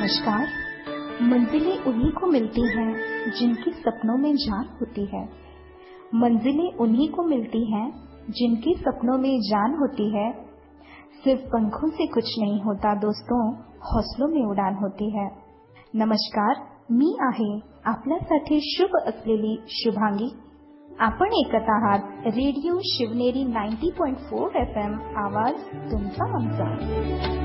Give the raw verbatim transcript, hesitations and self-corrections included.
नमस्कार। मंजिलें उन्हीं को मिलती हैं जिनकी सपनों में जान होती है। मंजिलें उन्हीं को मिलती हैं जिनकी सपनों में जान होती है। सिर्फ पंखों से कुछ नहीं होता दोस्तों, हौसलों में उड़ान होती है। नमस्कार, मी आहे आपल्यासाठी शुभ असलेली शुभांगी। आपण ऐकत आहात रेडिओ शिवनेरी नव्वद पॉइंट चार एफ एम, आवाज तुमचा आमचा।